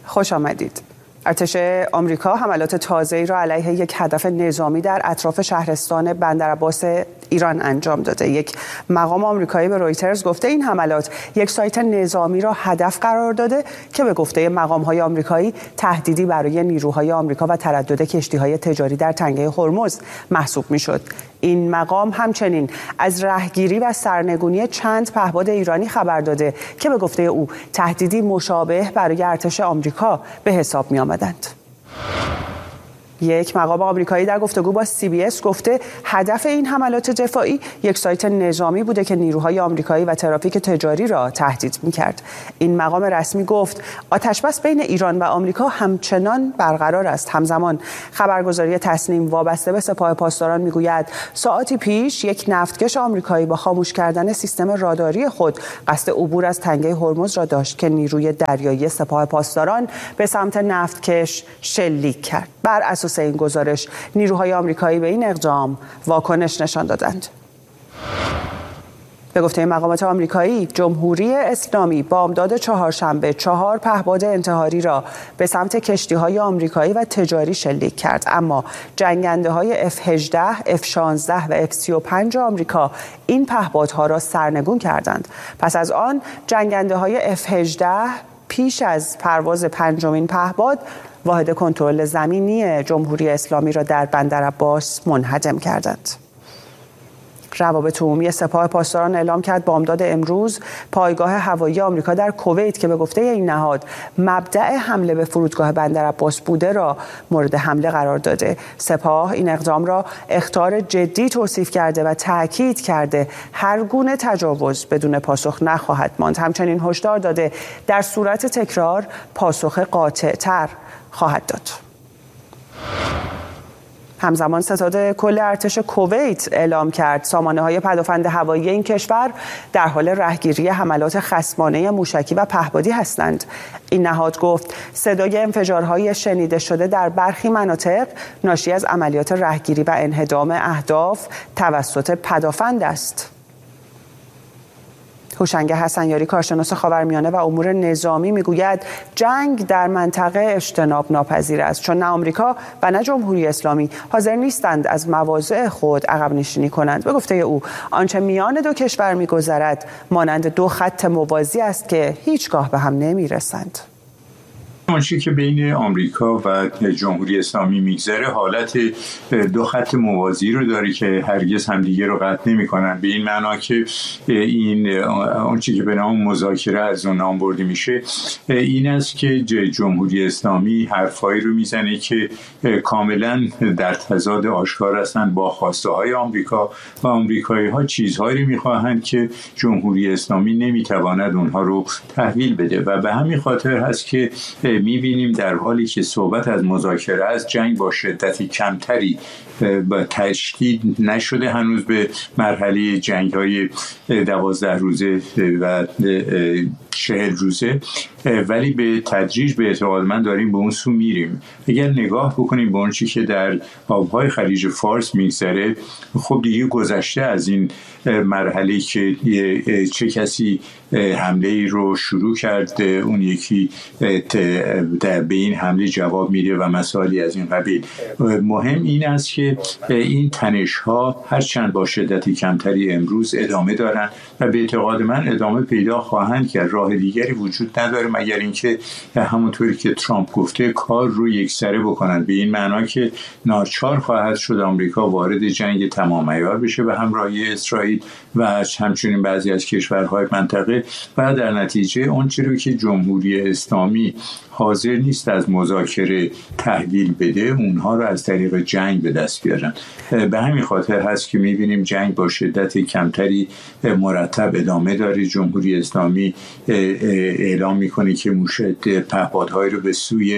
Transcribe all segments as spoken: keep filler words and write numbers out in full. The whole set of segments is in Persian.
خوش آمدید. ارتش آمریکا حملات تازه‌ای را علیه یک هدف نظامی در اطراف شهرستان بندرعباس ایران انجام داده. یک مقام آمریکایی به رویترز گفته این حملات یک سایت نظامی را هدف قرار داده که به گفته مقام‌های آمریکایی تهدیدی برای نیروهای آمریکا و تردد کشتی‌های تجاری در تنگه هرمز محسوب می‌شد. این مقام همچنین از رهگیری و سرنگونی چند پهپاد ایرانی خبر داده که به گفته او تهدیدی مشابه برای ارتش آمریکا به حساب می‌آمدند. یک مقام آمریکایی در گفتگو با سی بی اس گفته هدف این حملات دفاعی یک سایت نظامی بوده که نیروهای آمریکایی و ترافیک تجاری را تهدید می‌کرد. این مقام رسمی گفت آتش‌بس بین ایران و آمریکا همچنان برقرار است. همزمان خبرگزاری تسنیم وابسته به سپاه پاسداران می‌گوید ساعتی پیش یک نفتکش آمریکایی با خاموش کردن سیستم راداری خود قصد عبور از تنگه هرمز را داشت که نیروی دریایی سپاه پاسداران به سمت نفتکش شلیک کرد. بر اساس این گزارش نیروهای آمریکایی به این اقدام واکنش نشان دادند. به گفته مقامات آمریکایی، جمهوری اسلامی بامداد چهارشنبه چهار پهپاد انتحاری را به سمت کشتی‌های آمریکایی و تجاری شلیک کرد، اما جنگنده‌های اف هجده، اف شانزده و اف سی و پنج آمریکا این پهپادها را سرنگون کردند. پس از آن جنگنده‌های اف هجده پیش از پرواز پنجمین پهپاد واحد کنترل زمینی جمهوری اسلامی را در بندرعباس منهدم کردند. روابط عمومی سپاه پاسداران اعلام کرد بامداد امروز پایگاه هوایی آمریکا در کویت که به گفته این نهاد مبدأ حمله به فرودگاه بندرعباس بوده را مورد حمله قرار داده. سپاه این اقدام را اخطار جدی توصیف کرده و تأکید کرده هر گونه تجاوز بدون پاسخ نخواهد ماند. همچنین هشدار داده در صورت تکرار پاسخ قاطع‌تر خواهد داد. همزمان ستاد کل ارتش کویت اعلام کرد سامانه‌های پدافند هوایی این کشور در حال رهگیری حملات خصمانه موشکی و پهپادی هستند. این نهاد گفت صدای انفجارهای شنیده شده در برخی مناطق ناشی از عملیات رهگیری و انهدام اهداف توسط پدافند است. هوشنگ حسنیاری کارشناس خاورمیانه و امور نظامی میگوید جنگ در منطقه اجتناب ناپذیر است چون نه آمریکا و نه جمهوری اسلامی حاضر نیستند از مواضع خود عقب نشینی کنند. به گفته او آنچه میان دو کشور میگذرد مانند دو خط موازی است که هیچگاه به هم نمیرسند. آنچه که بین آمریکا و جمهوری اسلامی میگذره حالت دو خط موازی رو داره که هرگز همدیگه رو قطع نمی‌کنن، به این معنا که این آنچه که به نام مذاکره از اون نام برده میشه این است که جمهوری اسلامی حرفایی رو میزنه که کاملا در تضاد آشکار هستند با خواسته های آمریکا و آمریکایی ها چیزهایی رو میخواهند که جمهوری اسلامی نمیتواند اونها رو تحویل بده و به همین خاطر هست که می‌بینیم در حالی که صحبت از مذاکره است جنگ با شدت کمتری با تشدید نشده هنوز به مرحله جنگ‌های دوازده روزه و چهل روزه، ولی به تدریج به اعتقاد من داریم به اون سو میریم. اگر نگاه بکنیم به اون چی که در آبهای خلیج فارس میگذره خب دیگه گذشته از این مرحله که چه کسی حمله ای رو شروع کرد اون یکی به این حمله جواب میده و مسائلی از این قبیل. مهم این است که این تنش ها هرچند با شدت کمتری امروز ادامه دارن و به اعتقاد من ادامه پیدا خواهند کرد. راه دیگری وجود نداره مگر اینکه همونطوری که ترامپ گفته کار رو یکسره بکنن، به این معنا که ناچار خواهد شد آمریکا وارد جنگ تمام عیار بشه به همراهی اسرائیل و همچنین بعضی از کشورهای منطقه و در نتیجه اون چیزی که جمهوری اسلامی حاضر نیست از مذاکره تحویل بده اونها رو از طریق جنگ به دست بیارن. به همین خاطر هست که می‌بینیم جنگ با شدت کمتری مرتب ادامه داره. جمهوری اسلامی اعلام میکنه که موشک پهپادهای رو به سوی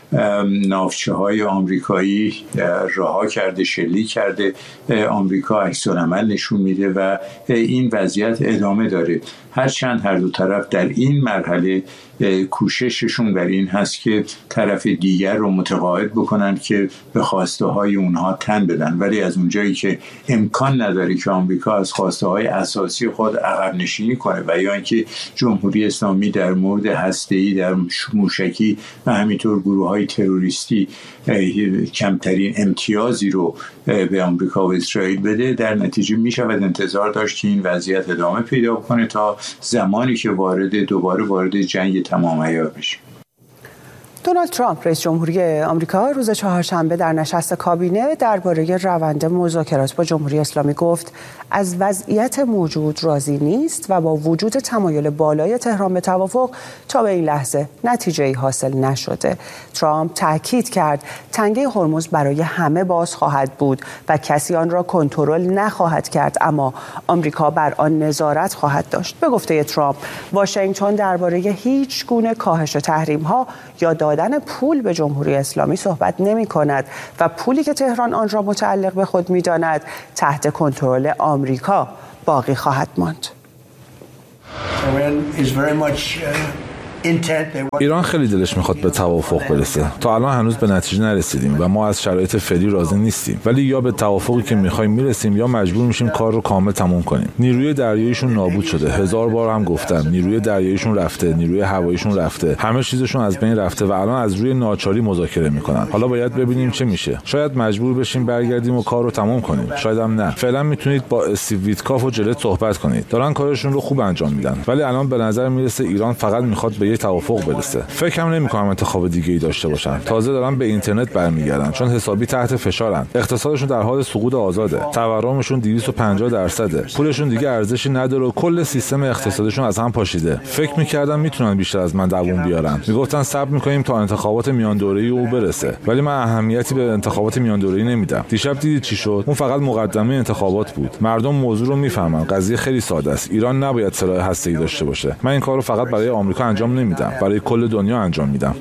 ناوچه های آمریکایی رها کرده، شلیک کرده. آمریکا عکس‌العمل نشون میده و این وضعیت ادامه داره. هرچند هر دو طرف در این مرحله کوشششون بر این هست که طرف دیگر رو متقاعد بکنن که به خواسته های اونها تن بدن، ولی از اونجایی که امکان نداره که آمریکا از خواسته های اساسی خود عقب نشینی کنه و یا اینکه جمهوری اسلامی در مورد هسته‌ای، در موشکی و همینطور گروه های تروریستی کمترین امتیازی رو به آمریکا و اسرائیل بده، در نتیجه می شود انتظار داشت که این وضعیت ادامه پیدا کنه تا زمانی که وارد دوباره وارد جنگ تمام عیار بشه. دونالد ترامپ رئیس جمهوری آمریکا روز چهارشنبه در نشست کابینه درباره روند مذاکرات با جمهوری اسلامی گفت از وضعیت موجود راضی نیست و با وجود تمایل بالای تهران به توافق تا به این لحظه نتیجه‌ای حاصل نشده. ترامپ تاکید کرد تنگه هرمز برای همه باز خواهد بود و کسی آن را کنترل نخواهد کرد، اما آمریکا بر آن نظارت خواهد داشت. به گفته ترامپ، واشنگتن درباره هیچ گونه کاهش تحریم‌ها یا دادن پول به جمهوری اسلامی صحبت نمی کند و پولی که تهران آن را متعلق به خود می داند تحت کنترل آمریکا باقی خواهد ماند. ایران خیلی دلش میخواد به توافق برسه. تا الان هنوز به نتیجه نرسیدیم و ما از شرایط فعلی راضی نیستیم، ولی یا به توافقی که میخوایم میرسیم یا مجبور میشیم کار رو کامل تموم کنیم. نیروی دریاییشون نابود شده. هزار بار هم گفتم نیروی دریاییشون رفته، نیروی هواییشون رفته، همه چیزشون از بین رفته و الان از روی ناچاری مذاکره میکنن. حالا باید ببینیم چه میشه. شاید مجبور بشیم برگردیم و کار رو تموم کنیم، شاید هم نه. فعلا میتونید با استیو ویتکاف و جلت صحبت کنید. دارن کارشون رو خوب انجام میدن، ولی الان به نظر میرسه ایران فقط میخواد به یه توافق برسه. فکرم نمی‌کنم انتخاب دیگه‌ای داشته باشن. تازه دارن به اینترنت برمیگردن چون حسابی تحت فشارن. اقتصادشون در حال سقوط آزاده. تورمشون دویست و پنجاه درصده. پولشون دیگه ارزشی نداره و کل سیستم اقتصادشون از هم پاشیده. فکر می‌کردم میتونن بیشتر از من دووم بیارن. میگفتن صبر می‌کنیم تا انتخابات میان دوره‌ای او برسه. ولی من اهمیتی به انتخابات میان دوره‌ای نمیدم. دیشب دیدید چی شد؟ اون فقط مقدمه انتخابات بود. مردم موضوع رو میفهمن. قضیه خیلی ساده است. ایران نباید سلاح هسته‌ای داشته باشه. من این کارو فقط برای آمریکا انجام نمیدم. برای کل دنیا انجام میدم.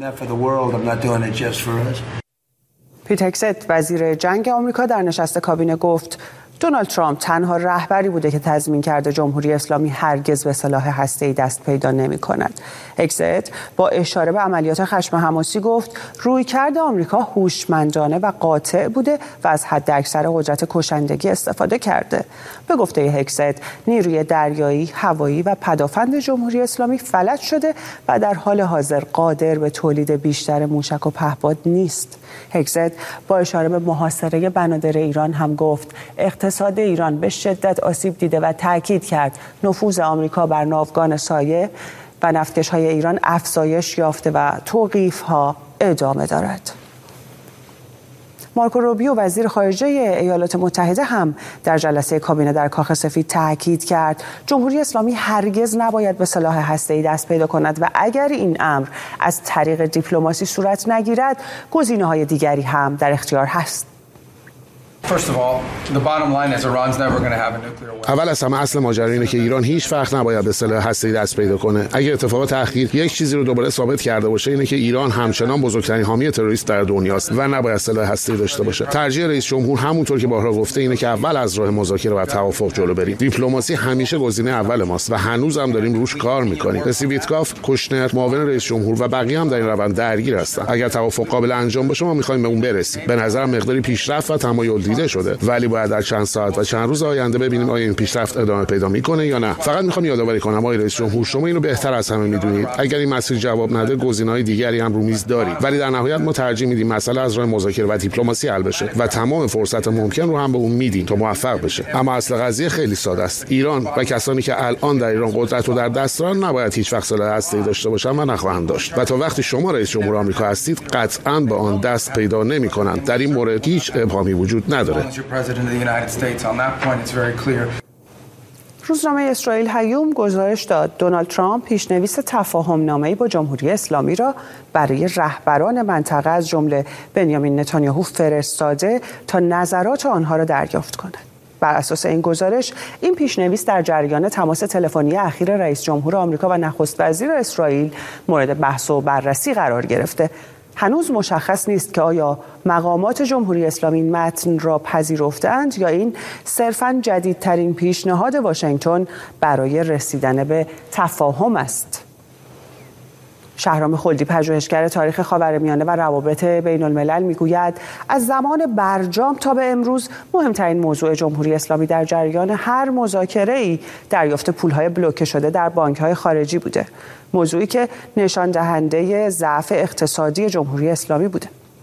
پیت هگست وزیر جنگ آمریکا در نشست کابینه گفت دونالد ترامپ تنها رهبری بوده که تضمین کرده جمهوری اسلامی هرگز به سلاح هسته‌ای دست پیدا نمی‌کند. هگست با اشاره به عملیات خشم حماسی گفت رویکرد آمریکا هوشمندانه و قاطع بوده و از حداکثر قدرت کشندگی استفاده کرده. به گفته هگست، نیروی دریایی، هوایی و پدافند جمهوری اسلامی فلج شده و در حال حاضر قادر به تولید بیشتر موشک و پهپاد نیست. هگست با اشاره به محاصره بنادر ایران هم گفت اقتصاد ایران به شدت آسیب دیده و تاکید کرد نفوذ آمریکا بر ناوگان سایه و نفتکش‌های ایران افزایش یافته و توقیف‌ها ادامه دارد. مارکو روبیو وزیر خارجه ایالات متحده هم در جلسه کابینه در کاخ سفید تاکید کرد جمهوری اسلامی هرگز نباید به سلاح هسته‌ای دست پیدا کند و اگر این امر از طریق دیپلماسی صورت نگیرد گزینه‌های دیگری هم در اختیار هست. اول از همه اصل ماجرا اینه که ایران هیچ وقت نباید به سلاح هسته‌ای دست پیدا کنه. اگه اتفاق تحقیر یک چیزی رو دوباره ثابت کرده باشه اینه که ایران همچنان بزرگترین حامی تروریست در دنیاست و نباید سلاح هسته‌ای داشته باشه. ترجیح رئیس جمهور همونطور که بارها گفته اینه که اول از راه مذاکره و توافق جلو بریم. دیپلماسی همیشه گزینه اول ماست و هنوز هم داریم روش کار می‌کنیم. استیو ویتکاف، کوشنر، معاون رئیس جمهور و بقیه هم در این روند درگیر هستن. اگر توافق قابل انجام باشه ما می‌خوایم به اون برسیم. به نظرم مقداری پیشرفت و تمایل دیده شده، ولی باید در چند ساعت و چند روز آینده ببینیم آیا این پیشرفت ادامه پیدا میکنه یا نه. فقط میخوام یادآوری کنم آقای رئیس جمهور شما اینو بهتر از همه میدونید. اگر این مسیر جواب نده گزینه‌های دیگری هم رو میز داریم، ولی در نهایت ما ترجیح میدیم مسئله از راه مذاکره و دیپلماسی حل بشه و تمام فرصت ممکن رو هم به اون میدیم تا موفق بشه. اما اصل قضیه خیلی ساده است. ایران و کسانی که الان در ایران قدرت رو در دست دارن نباید هیچ وقت سلاح هسته‌ای داشته باشن و نخواهند داشت. و تا وقتی شما رئیس جمهور آمریکا هستید قطعاً به آن دست پیدا نمی‌کنند. در این مورد هیچ ابهامی وجود نداره. روزنامه اسرائیل هیوم گزارش داد دونالد ترامپ پیشنویس تفاهم نامه‌ای با جمهوری اسلامی را برای رهبران منطقه از جمله بنیامین نتانیاهو فرستاده تا نظرات آنها را دریافت کند. بر اساس این گزارش این پیشنویس در جریان تماس تلفنی اخیر رئیس جمهور آمریکا و نخست وزیر اسرائیل مورد بحث و بررسی قرار گرفته. هنوز مشخص نیست که آیا مقامات جمهوری اسلامی این متن را پذیرفتند یا این صرفاً جدیدترین پیشنهاد واشنگتن برای رسیدن به تفاهم است. شهرام خلدی، پژوهشگر تاریخ خاورمیانه و روابط بین الملل، میگوید از زمان برجام تا به امروز مهمترین موضوع جمهوری اسلامی در جریان هر مذاکره‌ای دریافت پولهای بلوکه شده در بانک‌های خارجی بوده، موضوعی که نشان دهنده ضعف اقتصادی جمهوری اسلامی بوده.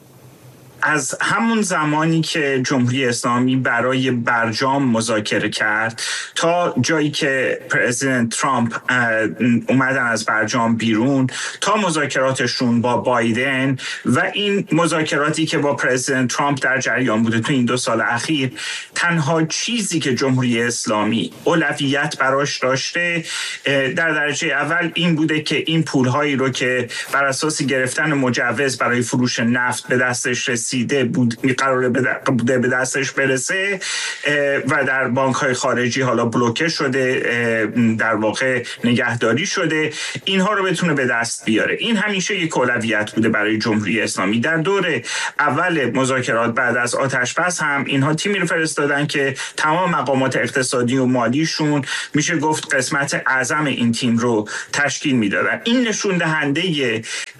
از همون زمانی که جمهوری اسلامی برای برجام مذاکره کرد تا جایی که پرزیدنت ترامپ اومدن از برجام بیرون، تا مذاکراتشون با بایدن و این مذاکراتی که با پرزیدنت ترامپ در جریان بوده تو این دو سال اخیر، تنها چیزی که جمهوری اسلامی اولویت براش داشته در درجه اول این بوده که این پولهایی رو که بر اساس گرفتن مجوز برای فروش نفت به دستش رسید بود قراره بوده به دستش برسه و در بانک‌های خارجی حالا بلوکه شده، در واقع نگهداری شده، اینها رو بتونه به دست بیاره. این همیشه یک اولویت بوده برای جمهوری اسلامی. در دور اول مذاکرات بعد از آتش‌بس هم اینها تیمی رو فرستادن که تمام مقامات اقتصادی و مالیشون میشه گفت قسمت اعظم این تیم رو تشکیل میدادن. این نشون دهنده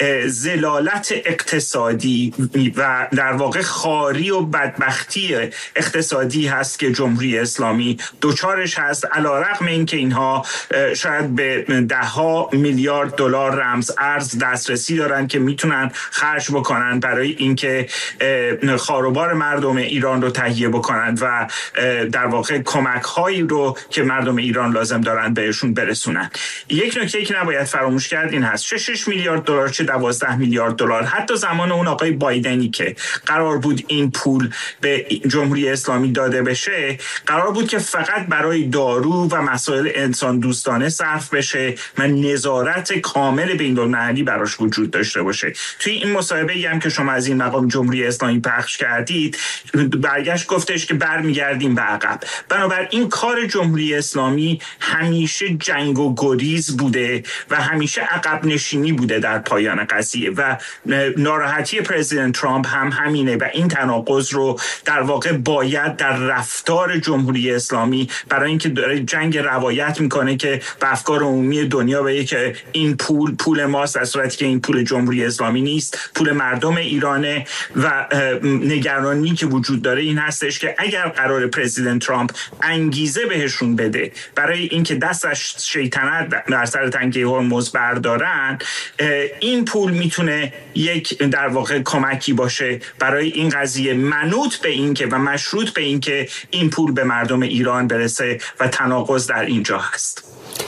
ضلالت اقتصادی و در واقع خاری و بدبختی اقتصادی هست که جمهوری اسلامی دوچارش هست، علیرغم اینکه اینها شاید به ده ها میلیارد دلار رمز ارز دسترسی دارن که میتونن خرج بکنن برای اینکه خاروبار مردم ایران رو تهیه بکنن و در واقع کمک هایی رو که مردم ایران لازم دارن بهشون برسونن. یک نکته که نباید فراموش کرد این هست، شش میلیارد دلار چه دوازده میلیارد دلار حتی زمان اون آقای بایدنی که قرار بود این پول به جمهوری اسلامی داده بشه، قرار بود که فقط برای دارو و مسائل انسان دوستانه صرف بشه و نظارت کامل بین‌المللی براش وجود داشته باشه. توی این مصاحبه‌ای هم که شما از این مقام جمهوری اسلامی پخش کردید، برگشت گفتش که برمیگردیم به عقب. بنابراین کار جمهوری اسلامی همیشه جنگ و گریز بوده و همیشه عقب نشینی بوده در پایان قضیه و ناراحتی پرزیدنت ترامپ هم همینه و این تناقض رو در واقع باید در رفتار جمهوری اسلامی، برای اینکه داره جنگ روایت میکنه که به افکار عمومی دنیا بگه که این پول پول ماست، در صورتی که این پول جمهوری اسلامی نیست، پول مردم ایرانه و نگرانی که وجود داره این هستش که اگر قرار پرزیدنت ترامپ انگیزه بهشون بده برای اینکه دستش شیطنت در سر تنگه هرمز بردارن، این پول میتونه یک در واقع کمکی باشه برای این قضیه، منوط به این که و مشروط به این که این پول به مردم ایران برسه و تناقض در اینجا هست.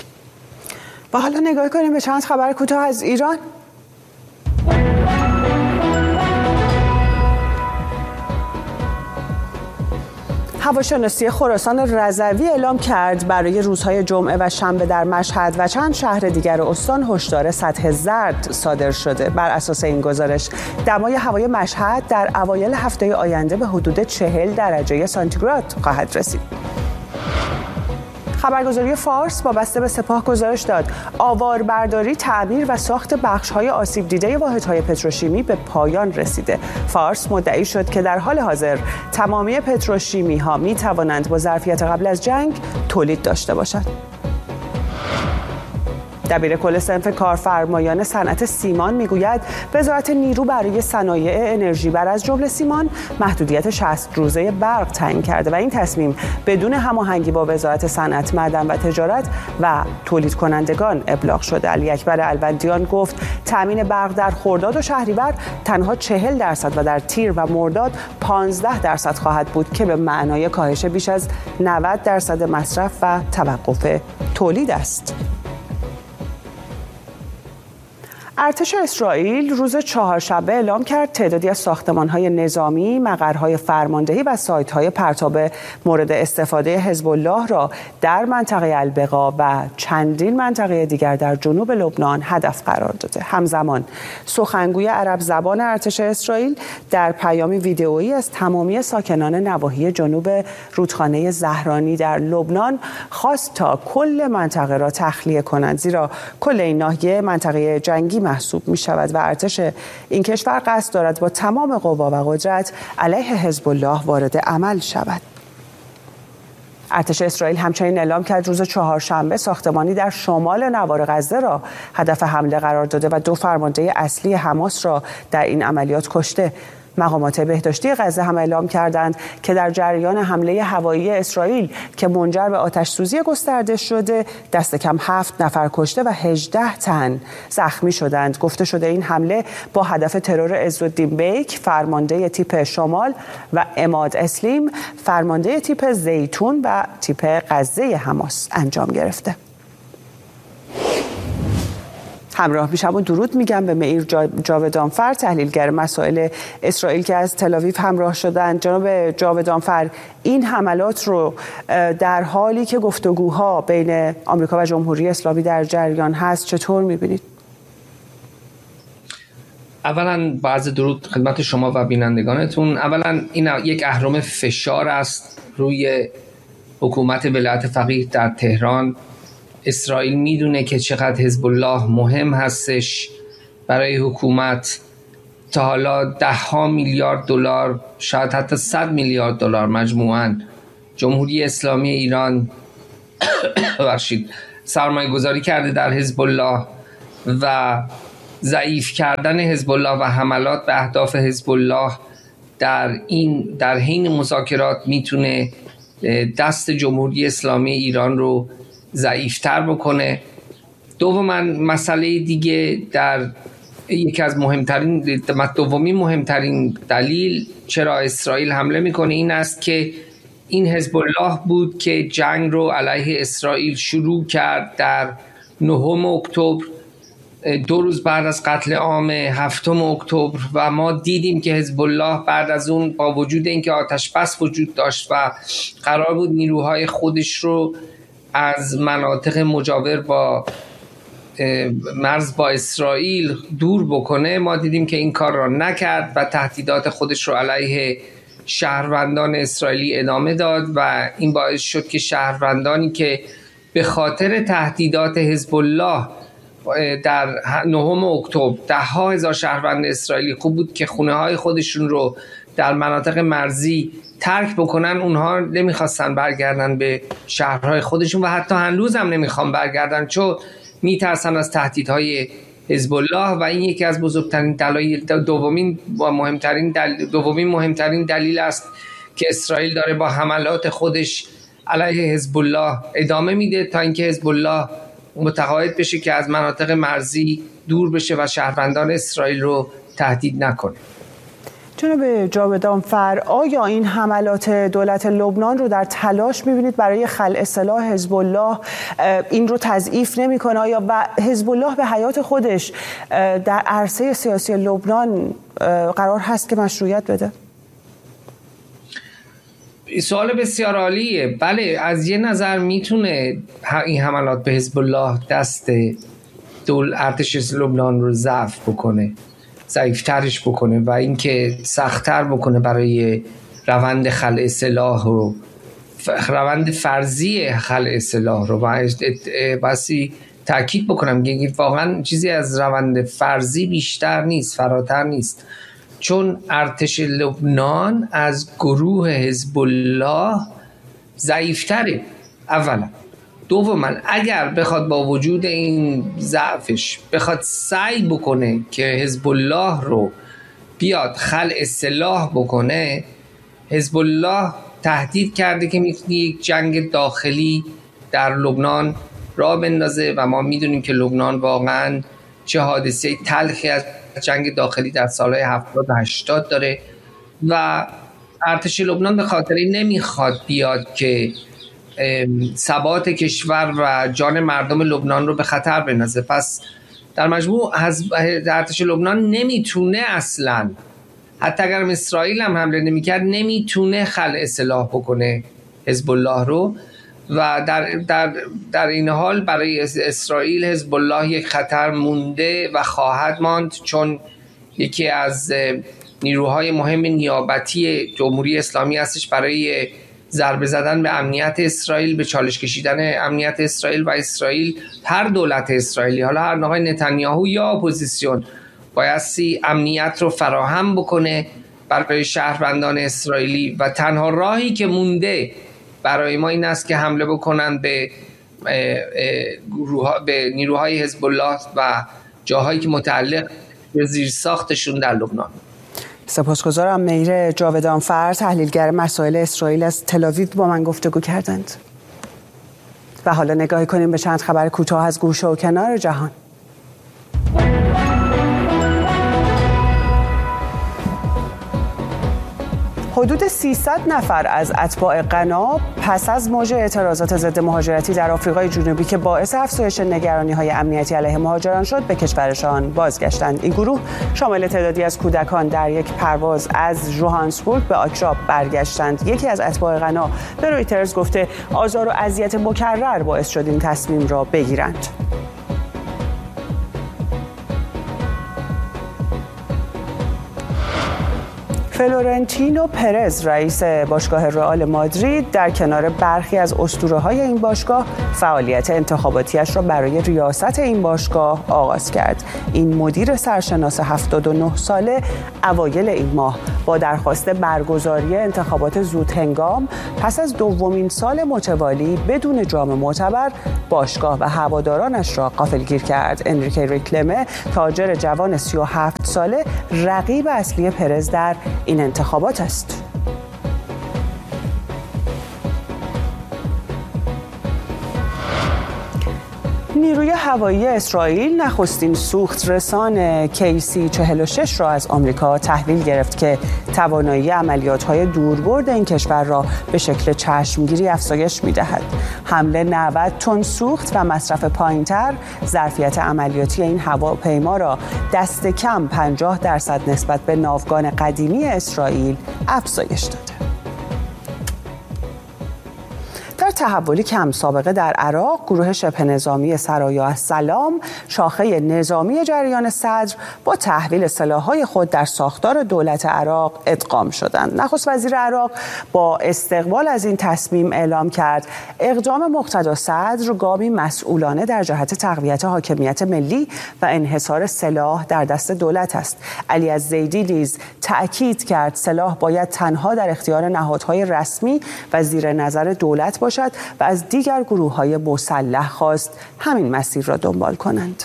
و حالا نگاه کنیم به چند خبر کوتاه از ایران. هواشناسی خراسان رضوی اعلام کرد برای روزهای جمعه و شنبه در مشهد و چند شهر دیگر استان هشدار سطح زرد صادر شده. بر اساس این گزارش دمای هوای مشهد در اوایل هفته آینده به حدود چهل درجه سانتیگراد خواهد رسید. خبرگزاری فارس وابسته به سپاه گزارش داد آواربرداری، تعمیر و ساخت بخش‌های آسیب دیده واحدهای پتروشیمی به پایان رسیده. فارس مدعی شد که در حال حاضر تمامی پتروشیمی‌ها می‌توانند با ظرفیت قبل از جنگ تولید داشته باشند. دبیر کل صنف کارفرمایان صنعت سیمان میگوید وزارت نیرو برای صنایع انرژی بر از جمله سیمان محدودیت شصت روزه برق تعیین کرده و این تصمیم بدون هماهنگی با وزارت صنعت، معدن و تجارت و تولید کنندگان ابلاغ شده. علی اکبر الوندیان گفت تامین برق در خرداد و شهریور تنها چهل درصد و در تیر و مرداد پانزده درصد خواهد بود که به معنای کاهش بیش از نود درصد مصرف و توقف تولید است. ارتش اسرائیل روز چهارشنبه اعلام کرد تعدادی از ساختمان‌های نظامی، مقرهای فرماندهی و سایت‌های پرتاب مورد استفاده حزب الله را در منطقه البقا و چندین منطقه دیگر در جنوب لبنان هدف قرار داده. همزمان سخنگوی عرب زبان ارتش اسرائیل در پیامی ویدئویی از تمامی ساکنان نواحی جنوب رودخانه زهرانی در لبنان خواست تا کل منطقه را تخلیه کنند، زیرا کل این ناحیه منطقه جنگی محسوب می شود و ارتش این کشور قصد دارد با تمام قوا و قدرت علیه حزب الله وارد عمل شود. ارتش اسرائیل همچنین اعلام کرد روز چهارشنبه ساختمانی در شمال نوار غزه را هدف حمله قرار داده و دو فرمانده اصلی حماس را در این عملیات کشته. مقامات بهداشتی غزه هم اعلام کردند که در جریان حمله هوایی اسرائیل که منجر به آتش سوزی گسترده شده دست کم هفت نفر کشته و هجده تن زخمی شدند. گفته شده این حمله با هدف ترور عزالدین بیک فرمانده تیپ شمال و عماد اسلیم فرمانده تیپ زیتون و تیپ غزه حماس انجام گرفته. همراه میشم و درود میگم به معیر جاودانفر تحلیلگر مسائل اسرائیل که از تل آویو همراه شدند. جناب جاودانفر، این حملات رو در حالی که گفتگوها بین آمریکا و جمهوری اسلامی در جریان هست چطور میبینید؟ اولا بعض درود خدمت شما و بینندگانتون. اولا این یک اهرم فشار است روی حکومت ولایت فقیه در تهران. اسرائیل میدونه که چقدر حزب الله مهم هستش برای حکومت. تا حالا ده ها میلیارد دلار، شاید حتی صد میلیارد دلار مجموعاً جمهوری اسلامی ایران ببخشید سرمایه گذاری کرده در حزب الله و ضعیف کردن حزب الله و حملات به اهداف حزب الله در این در حین مذاکرات میتونه دست جمهوری اسلامی ایران رو ضعیفتر بکنه. دوما مسئله دیگه در یکی از مهمترین دومی مهمترین دلیل چرا اسرائیل حمله میکنه این است که این حزب الله بود که جنگ رو علیه اسرائیل شروع کرد در نهم اکتبر، دو روز بعد از قتل عام هفتم اکتبر، و ما دیدیم که حزب الله بعد از اون با وجود اینکه آتش بس وجود داشت و قرار بود نیروهای خودش رو از مناطق مجاور با مرز با اسرائیل دور بکنه، ما دیدیم که این کار را نکرد و تهدیدات خودش رو علیه شهروندان اسرائیلی ادامه داد و این باعث شد که شهروندانی که به خاطر تهدیدات حزب الله در نهم اکتبر ده ها هزار شهروند اسرائیلی خوب بود که خونه های خودشون رو در مناطق مرزی ترک بکنن، اونها نمیخواستن برگردن به شهرهای خودشون و حتی هنوز هم نمیخوان برگردن چون میترسن از تهدیدهای حزب الله. و این یکی از بزرگترین دلایل دومین و مهمترین دلیل دومین مهمترین دلیل است که اسرائیل داره با حملات خودش علیه حزب الله ادامه میده تا اینکه حزب الله متقاعد بشه که از مناطق مرزی دور بشه و شهروندان اسرائیل رو تهدید نکنه. جناب جاودانفر، آیا این حملات دولت لبنان رو در تلاش می‌بینید برای خلع سلاح حزب الله این رو تضعیف نمی‌کنه؟ آیا حزب الله به حیات خودش در عرصه سیاسی لبنان قرار هست که مشروعیت بده؟ سوال بسیار عالیه. بله، از یه نظر میتونه این حملات به حزب الله دست دول ارتش لبنان رو ضعف بکنه، ضعیفترش بکنه و اینکه سخت‌تر بکنه برای روند خلع سلاح رو، روند فرضی خلع سلاح رو. و بسی تاکید بکنم که واقعا چیزی از روند فرضی بیشتر نیست، فراتر نیست، چون ارتش لبنان از گروه حزب الله ضعیفتره اولا. دوما اگر بخواد با وجود این ضعفش بخواد سعی بکنه که حزب الله رو بیاد خلع سلاح بکنه، حزب الله تهدید کرده که میتونه یک جنگ داخلی در لبنان راه بندازه و ما میدونیم که لبنان واقعا چه حادثه تلخی از جنگ داخلی در سالهای هفتاد و هشتاد داره و ارتش لبنان به خاطری نمیخواد بیاد که ثبات کشور و جان مردم لبنان رو به خطر بندازه. پس در مجموع ارتش لبنان نمیتونه اصلا، حتی اگر اسرائیل هم حمله نمیکرد، نمیتونه خلع سلاح بکنه حزب الله رو و در در در این حال برای اسرائیل حزب الله یک خطر مونده و خواهد ماند، چون یکی از نیروهای مهم نیابتی جمهوری اسلامی هستش برای ضربه زدن به امنیت اسرائیل، به چالش کشیدن امنیت اسرائیل و اسرائیل، هر دولت اسرائیلی، حالا هر آقای نتانیاهو یا اپوزیسیون، بایستی امنیت رو فراهم بکنه برای شهروندان اسرائیلی و تنها راهی که مونده برای ما این است که حمله بکنن به گروه به نیروهای حزب الله و جاهایی که متعلق به زیرساختشون در لبنان. سپاسگزارم. مهر جاودانفر، تحلیلگر مسائل اسرائیل از تل‌آویو با من گفتگو کردند. و حالا نگاهی کنیم به چند خبر کوتاه از گوشه و کنار جهان. حدود سیصد نفر از اتباع غنا پس از موج اعتراضات ضد مهاجرتی در آفریقای جنوبی که باعث افزایش نگرانی‌های امنیتی علیه مهاجران شد به کشورشان بازگشتند. این گروه شامل تعدادی از کودکان در یک پرواز از ژوهانسبورگ به آکرا برگشتند. یکی از اتباع غنا به رویترز گفته آزار و اذیت مکرر باعث شد این تصمیم را بگیرند. فلورنتینو پرز، رئیس باشگاه رئال مادرید، در کنار برخی از اسطوره‌های این باشگاه فعالیت انتخاباتیش را برای ریاست این باشگاه آغاز کرد. این مدیر سرشناس هفتاد و نه ساله اوایل این ماه با درخواست برگزاری انتخابات زودهنگام پس از دومین سال متوالی بدون جام معتبر باشگاه و هوادارانش را غافلگیر کرد. انریکه ریکلمه، تاجر جوان سی و هفت ساله، رقیب اصلی پرز در این انتخابات است. نیروی هوایی اسرائیل نخستین سوخت رسان کی سی چهل و شش را از آمریکا تحویل گرفت که توانایی عملیات‌های دوربرد این کشور را به شکل چشمگیری افزایش می‌دهد. حمل نود تن سوخت و مصرف پایین‌تر ظرفیت عملیاتی این هواپیما را دست کم پنجاه درصد نسبت به ناوگان قدیمی اسرائیل افزایش داده. در تحولی کم سابقه در عراق، گروه شبه نظامی سرایا السلام، شاخه نظامی جریان صدر، با تحویل سلاح‌های خود در ساختار دولت عراق ادغام شدند. نخست وزیر عراق با استقبال از این تصمیم اعلام کرد اقدام مقتدا صدر گامی مسئولانه در جهت تقویت حاکمیت ملی و انحصار سلاح در دست دولت است. علی الزیدی نیز تأکید کرد سلاح باید تنها در اختیار نهادهای رسمی و زیر نظر دولت باشد و از دیگر گروه‌های مسلح خواست همین مسیر را دنبال کنند.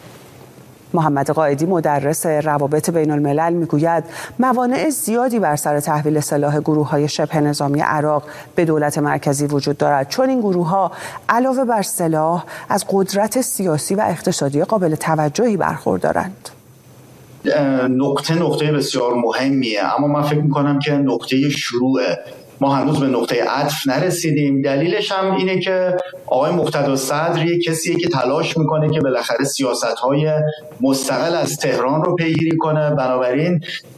محمد قائدی، مدرس روابط بین الملل، میگوید موانع زیادی بر سر تحویل سلاح گروه‌های شبه نظامی عراق به دولت مرکزی وجود دارد، چون این گروه‌ها علاوه بر سلاح از قدرت سیاسی و اقتصادی قابل توجهی برخوردارند. نقطه نقطه بسیار مهمیه، اما من فکر می‌کنم که نقطه شروعه. ما هنوز به نقطه عطف نرسیدیم. دلیلش هم اینه که آقای مقتدا صدر یک کسیه که تلاش میکنه که بالاخره سیاست‌های مستقل از تهران رو پیگیری کنه. بنابراین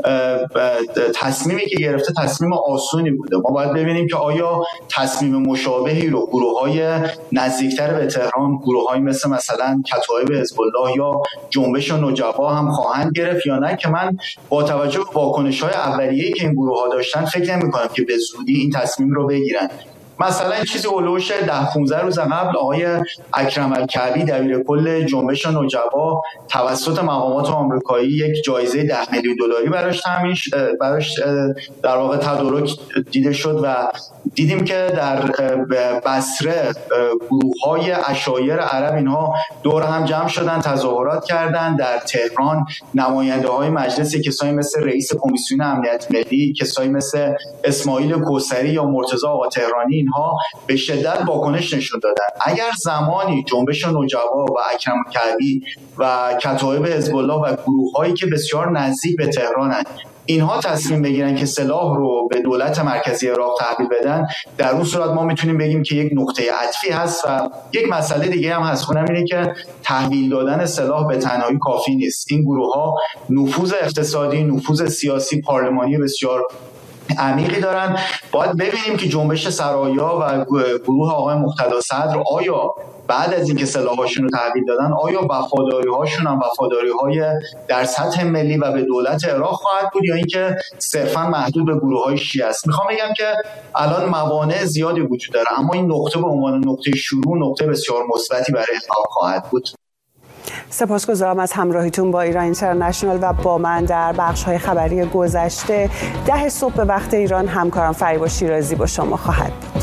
تصمیمی که گرفته تصمیم آسونی بوده. ما باید ببینیم که آیا تصمیم مشابهی رو گروه‌های نزدیکتر به تهران، گروه‌های مثل مثلا کتایب حزب الله یا جنبش نجبا هم خواهند گرفت یا نه، که من با توجه به واکنش‌های اولیه‌ای که این گروه‌ها داشتن فکر نمی‌کنم که به زودی این تصمیم رو بگیرن. مثلا این چیزی اولوش ده پانزده روز قبل آقای اکرم الکعبی دبیر کل جنبش نجبا توسط مقامات آمریکایی یک جایزه ده میلیون دلاری براش تامین براش در واقع تدارک دیده شد و دیدیم که در بصره گروه‌های عشایر عرب اینها دور هم جمع شدن، تظاهرات کردند. در تهران نماینده‌های مجلس، کسایی مثل رئیس کمیسیون امنیت ملی، کسایی مثل اسماعیل کوثری یا مرتضی آقا تهرانی، اینها به شدت واکنش نشون دادن. اگر زمانی جنبش نجبا و اکرم الکعبی و کتایب حزب الله و گروه‌هایی که بسیار نزدیک به تهرانند اینها تصمیم بگیرن که سلاح رو به دولت مرکزی عراق تحویل بدن، در اون صورت ما میتونیم بگیم که یک نقطه عطفی هست. و یک مسئله دیگه هم هست، اونم اینه که تحویل دادن سلاح به تنهایی کافی نیست. این گروه‌ها نفوذ اقتصادی، نفوذ سیاسی، پارلمانی بسیار عمیقی دارن. باید ببینیم که جنبش سرایا و گروه آقای مقتدا صدر آیا بعد از اینکه سلاحاشون رو تحویل دادن آیا وفاداری هاشون هم وفاداری های در سطح ملی و به دولت عراق خواهد بود یا اینکه صرفا محدود به گروه های شیعه است. میخوام بگم که الان موانع زیادی وجود داره، اما این نقطه به عنوان نقطه شروع نقطه بسیار مثبتی برای عراق خواهد بود. سپاسگزارم از همراهیتون با ایران اینترنشنال و با من در بخش‌های خبری گذشته. ده صبح به وقت ایران همکارم فریبا شیرازی با شما خواهد بود.